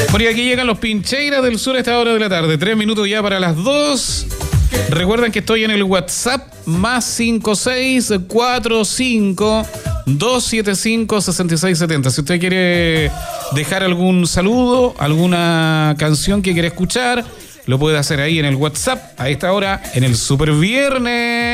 Por aquí llegan los Pincheiras del Sur a esta hora de la tarde. 3 minutos ya para las 2. Recuerden que estoy en el WhatsApp más 5645 275 6670. Si usted quiere dejar algún saludo, alguna canción que quiere escuchar, lo puede hacer ahí en el WhatsApp a esta hora en el Super Viernes.